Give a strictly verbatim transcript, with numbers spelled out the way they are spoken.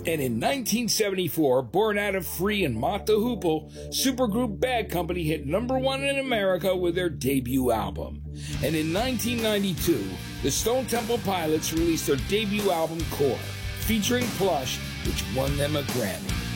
And in nineteen seventy-four, born out of Free and Mott the Hoople, supergroup Bad Company hit number one in America with their debut album. And in nineteen ninety-two, the Stone Temple Pilots released their debut album, Core, featuring Plush, which won them a Grammy.